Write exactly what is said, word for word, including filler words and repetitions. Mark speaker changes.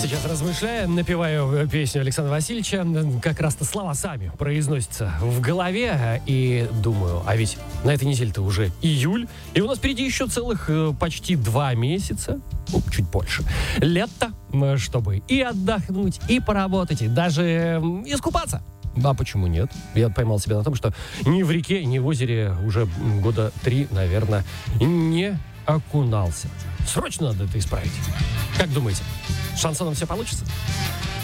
Speaker 1: сейчас размышляю, напеваю песню Александра Васильевича. Как раз-то слова сами произносятся в голове. И думаю, а ведь на этой неделе-то уже июль. И у нас впереди еще целых э, почти два месяца. Ну, чуть больше. Лето, чтобы и отдохнуть, и поработать, и даже э, искупаться. А почему нет? Я поймал себя на том, что ни в реке, ни в озере уже года три, наверное, не окунался. Срочно надо это исправить. Как думаете, с шансоном все получится?